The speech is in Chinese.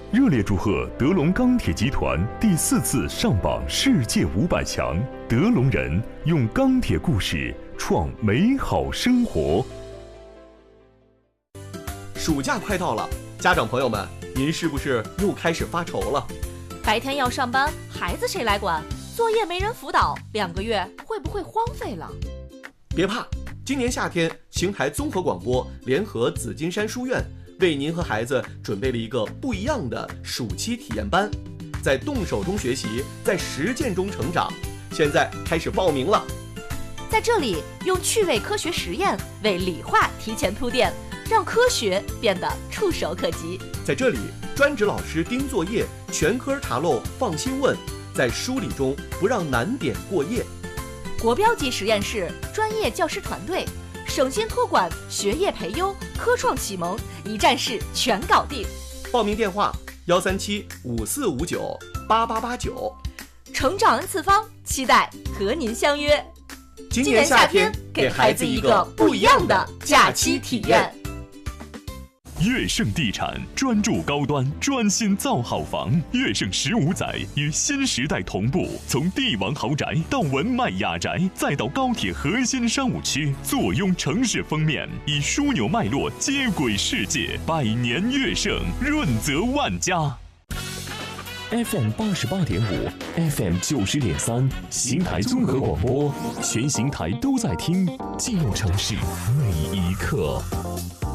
热烈祝贺德龙钢铁集团第4次上榜世界500强，德龙人用钢铁故事创美好生活。 暑假快到了，家长朋友们，您是不是又开始发愁了？ 白天要上班，孩子谁来管？作业没人辅导，2个月会不会荒废了？ 别怕，今年夏天，邢台综合广播联合紫金山书院为您和孩子准备了一个不一样的暑期体验班，在动手中学习，在实践中成长。现在开始报名了。 在这里，用趣味科学实验为理化提前铺垫，让科学变得触手可及。 在这里，专职老师盯作业，全科查漏放心问，在梳理中不让难点过夜。 国标级实验室，专业教师团队，省心托管，学业培优，科创启蒙，一站式全搞定。 报名电话13754598889。 成长 N 次方，期待和您相约。 今年夏天，给孩子一个不一样的假期体验。 乐盛地产专注高端，专心造好房。乐盛15载与新时代同步，从帝王豪宅到文迈雅宅，再到高铁核心商务区，坐拥城市封面，以枢纽脉络接轨世界。百年乐盛，润泽万家。FM 88.5 ，FM 90.3，邢台综合广播，全邢台都在听，记录城市每一刻。